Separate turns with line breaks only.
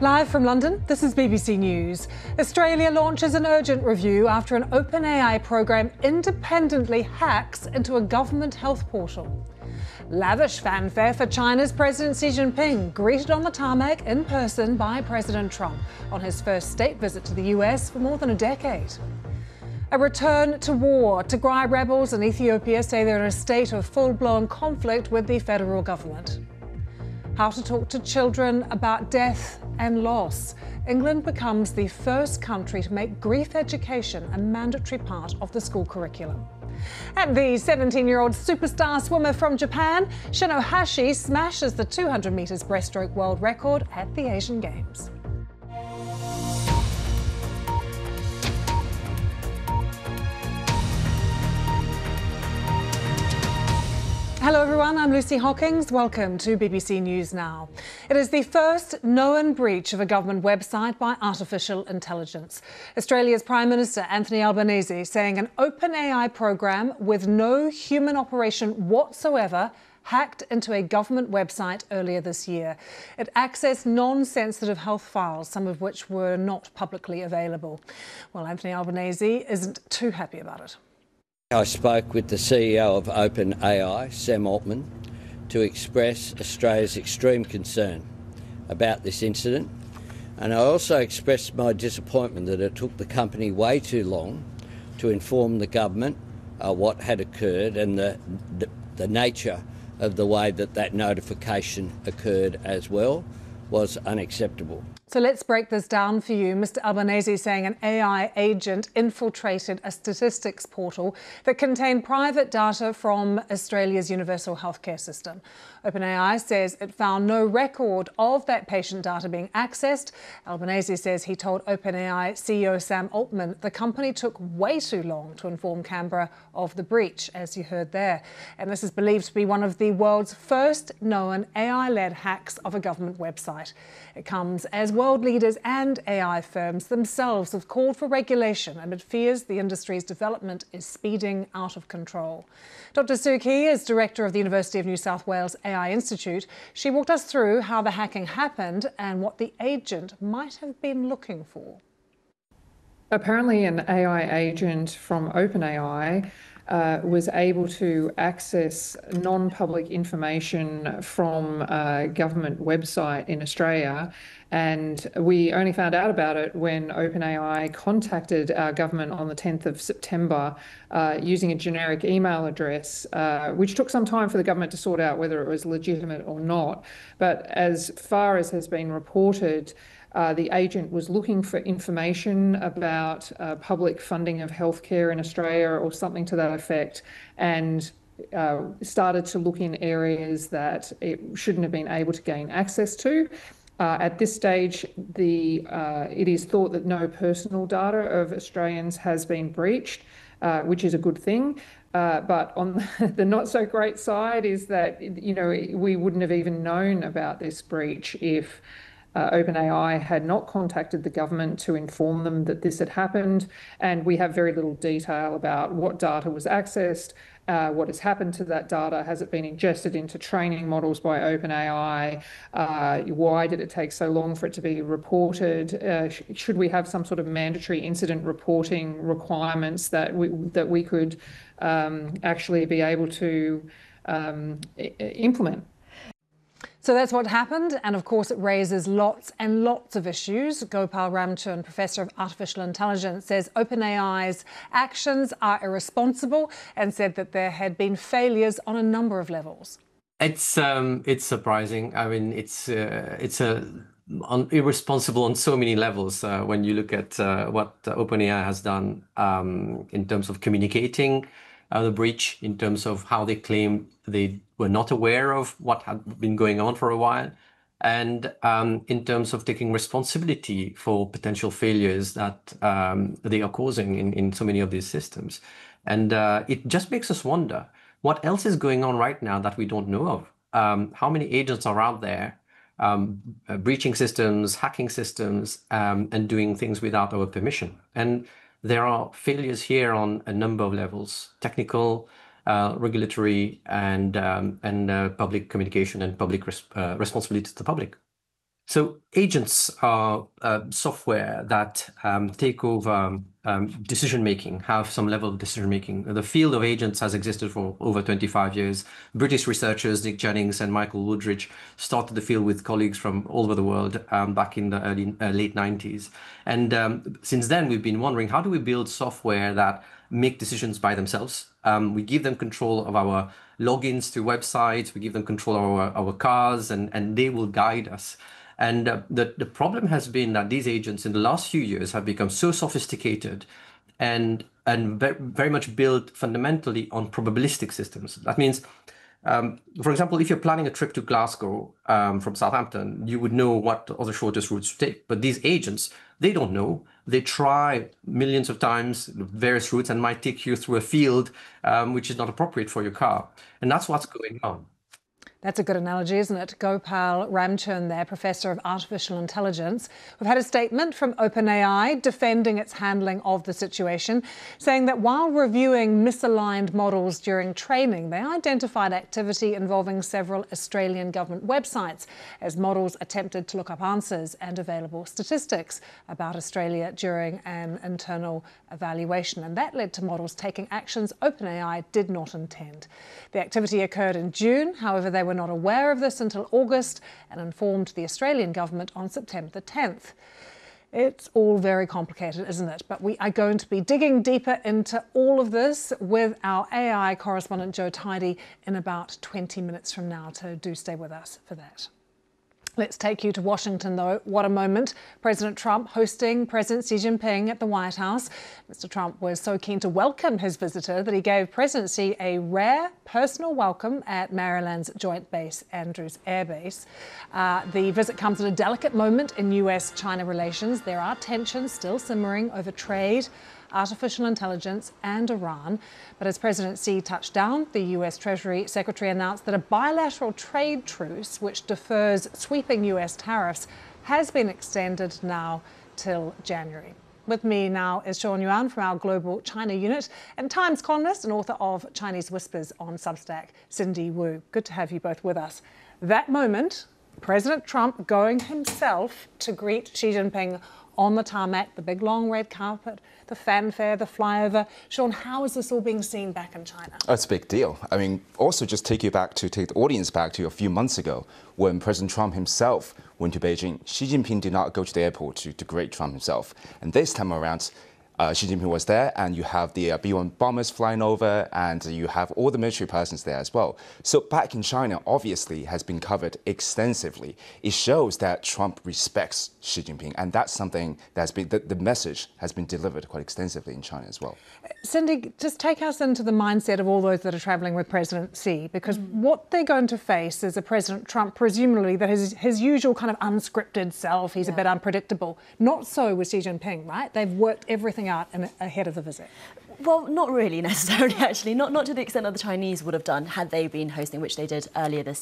Live from London, this is BBC News. Australia launches an urgent review after an OpenAI program independently hacks into a government health portal. Lavish fanfare for China's President Xi Jinping, greeted on the tarmac in person by President Trump on his first state visit to the US for more than a decade. A return to war. Tigray rebels in Ethiopia say they're in a state of full-blown conflict with the federal government. How to talk to children about death and loss. England becomes the first country to make grief education a mandatory part of the school curriculum. And the 17-year-old superstar swimmer from Japan, Shino Hashi, smashes the 200 metres breaststroke world record at the Asian Games. Hello everyone, I'm Lucy Hockings. Welcome to BBC News Now. It is the first known breach of a government website by artificial intelligence. Australia's Prime Minister Anthony Albanese saying an OpenAI program with no human operation whatsoever hacked into a government website earlier this year. It accessed non-sensitive health files, some of which were not publicly available. Well, Anthony Albanese isn't too happy about it.
I spoke with the CEO of OpenAI, Sam Altman, to express Australia's extreme concern about this incident, and I also expressed my disappointment that it took the company way too long to inform the government what had occurred and the nature of the way that notification occurred as well was unacceptable.
So let's break this down for you. Mr. Albanese saying an AI agent infiltrated a statistics portal that contained private data from Australia's universal healthcare system. OpenAI says it found no record of that patient data being accessed. Albanese says he told OpenAI CEO Sam Altman the company took way too long to inform Canberra of the breach, as you heard there. And this is believed to be one of the world's first known AI-led hacks of a government website. It comes as world leaders and AI firms themselves have called for regulation amid fears the industry's development is speeding out of control. Dr. Sue Key is director of the University of New South Wales AI Institute. She walked us through how the hacking happened and what the agent might have been looking for.
Apparently an AI agent from OpenAI was able to access non-public information from a government website in Australia, and we only found out about it when OpenAI contacted our government on the 10th of September using a generic email address, which took some time for the government to sort out whether it was legitimate or not. But as far as has been reported, the agent was looking for information about public funding of healthcare in Australia or something to that effect, and started to look in areas that it shouldn't have been able to gain access to. At this stage, it is thought that no personal data of Australians has been breached, which is a good thing. But on the not so great side is that, we wouldn't have even known about this breach if OpenAI had not contacted the government to inform them that this had happened, and we have very little detail about what data was accessed, what has happened to that data, has it been ingested into training models by OpenAI, why did it take so long for it to be reported, should we have some sort of mandatory incident reporting requirements that we could actually be able to implement.
So that's what happened, and of course it raises lots and lots of issues. Gopal Ramchand, Professor of Artificial Intelligence, says OpenAI's actions are irresponsible and said that there had been failures on a number of levels.
It's surprising. I mean, it's irresponsible on so many levels when you look at what OpenAI has done in terms of communicating the breach, in terms of how they claim they were not aware of what had been going on for a while, and in terms of taking responsibility for potential failures that they are causing in so many of these systems. And it just makes us wonder what else is going on right now that we don't know of. How many agents are out there breaching systems, hacking systems, and doing things without our permission? And there are failures here on a number of levels: technical, regulatory, and public communication and public responsibility to the public. So agents are software that take over decision-making, have some level of decision-making. The field of agents has existed for over 25 years. British researchers Nick Jennings and Michael Woodridge started the field with colleagues from all over the world back in the late 90s. And since then, we've been wondering, how do we build software that make decisions by themselves? We give them control of our logins to websites, we give them control of our cars, and they will guide us. And the problem has been that these agents in the last few years have become so sophisticated and very much built fundamentally on probabilistic systems. That means, for example, if you're planning a trip to Glasgow from Southampton, you would know what are the shortest routes to take. But these agents, they don't know. They try millions of times various routes and might take you through a field which is not appropriate for your car. And that's what's going on.
That's a good analogy, isn't it? Gopal Ramchand there, Professor of Artificial Intelligence. We've had a statement from OpenAI defending its handling of the situation, saying that while reviewing misaligned models during training, they identified activity involving several Australian government websites as models attempted to look up answers and available statistics about Australia during an internal evaluation. And that led to models taking actions OpenAI did not intend. The activity occurred in June. However, they were not aware of this until August and informed the Australian government on September the 10th. It's all very complicated, isn't it? But we are going to be digging deeper into all of this with our AI correspondent Joe Tidy in about 20 minutes from now, so do stay with us for that. Let's take you to Washington, though. What a moment. President Trump hosting President Xi Jinping at the White House. Mr. Trump was so keen to welcome his visitor that he gave President Xi a rare personal welcome at Maryland's Joint Base Andrews Air Base. The visit comes at a delicate moment in US-China relations. There are tensions still simmering over trade, artificial intelligence and Iran. But as President Xi touched down, the US Treasury Secretary announced that a bilateral trade truce, which defers sweeping US tariffs, has been extended now till January. With me now is Sean Yuan from our Global China Unit and Times columnist and author of Chinese Whispers on Substack, Cindy Wu. Good to have you both with us. That moment, President Trump going himself to greet Xi Jinping on the tarmac, the big long red carpet, the fanfare, the flyover. Sean, how is this all being seen back in China?
Oh, it's a big deal. I mean, also just take the audience back to a few months ago when President Trump himself went to Beijing. Xi Jinping did not go to the airport to greet Trump himself. And this time around, Xi Jinping was there, and you have the B-1 bombers flying over, and you have all the military persons there as well. So back in China, obviously, has been covered extensively. It shows that Trump respects Xi Jinping, and that's something that's been, the message has been delivered quite extensively in China as well.
Cindy, just take us into the mindset of all those that are travelling with President Xi, because what they're going to face is a President Trump, presumably, that his usual kind of unscripted self, he's a bit unpredictable. Not so with Xi Jinping, right? They've worked everything out ahead of the visit.
Well, not really necessarily, actually. Not to the extent that the Chinese would have done had they been hosting, which they did earlier this year.